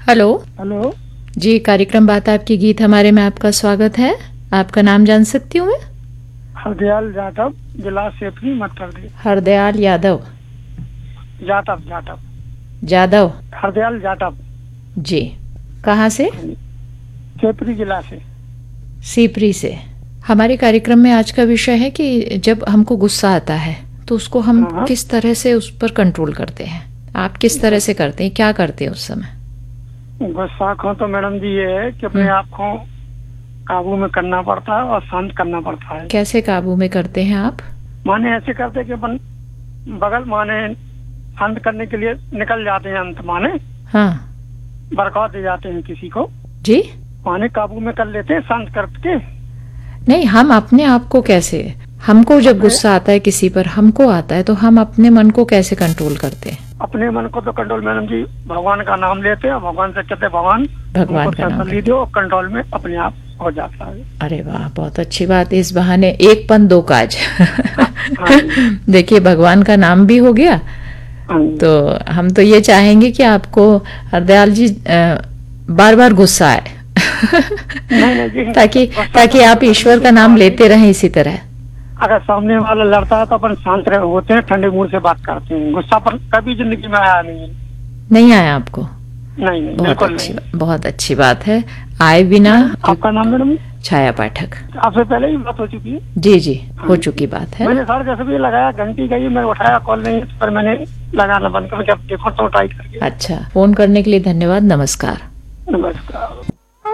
Hello. Hello जी, कार्यक्रम बात आपकी गीत हमारे में आपका स्वागत है। आपका नाम जान सकती हूँ मैं? हरदयाल जाटव, जिला सेफनी, मध्य प्रदेश। हरदयाल यादव जाटव जाटव जादव। हरदयाल जाटव जी, कहाँ से? सेफनी जिला से। सीपरी से। हमारे कार्यक्रम में आज का विषय है कि जब हमको गुस्सा आता है तो उसको हम हाँ। किस तरह से उस पर कंट्रोल करते हैं। आप किस तरह से करते हैं, क्या करते हैं उस समय? गुस्सा को तो मैडम जी ये है कि अपने आप को काबू में करना पड़ता है और शांत करना पड़ता है। कैसे काबू में करते हैं आप? माने ऐसे करते कि अपन बगल माने शांत करने के लिए निकल जाते हैं, अंत माने हाँ बरकौर दे जाते हैं किसी को, जी। माने काबू में कर लेते हैं शांत करके। नहीं, हम अपने आप को कैसे, हमको जब गुस्सा आता है किसी पर, हमको आता है, तो हम अपने मन को कैसे कंट्रोल करते हैं? अपने मन को तो कंट्रोल मैडम जी भगवान का नाम लेते हैं, भगवान से कहते हैं भगवान का नाम तसल्ली दो, कंट्रोल में अपने आप हो जाता है। अरे वाह, बहुत अच्छी बात। इस बहाने एक पन दो काज। हाँ। देखिए, भगवान का नाम भी हो गया। तो हम तो ये चाहेंगे कि आपको हरदयाल जी बार बार गुस्सा आए। नहीं, ताकि आप ईश्वर का नाम लेते रहें इसी तरह। अगर सामने वाला लड़ता है तो अपन शांत होते हैं, ठंडे मूड से बात करते हैं। गुस्सा पर कभी जिंदगी में आया नहीं आया आपको? नहीं, बहुत अच्छी बात है। आए बिना। आपका नाम मैडम? छाया पाठक। आपसे पहले ही बात हो चुकी है? जी, हो चुकी बात है। मैंने सर जैसे भी लगाया, घंटी गई, मैं उठाया, कॉल नहीं, पर मैंने लगाना बंद कर, देखो तो ट्राई करके। अच्छा, फोन करने के लिए धन्यवाद। नमस्कार। नमस्कार।